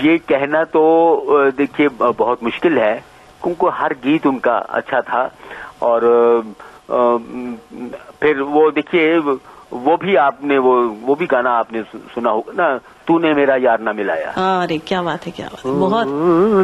ये कहना तो देखिए बहुत मुश्किल है, क्योंकि हर गीत उनका अच्छा था। और फिर वो देखिए वो भी आपने वो भी गाना आपने सुना होगा ना, तूने मेरा यार ना मिलाया। अरे क्या बात है, क्या बात है, बहुत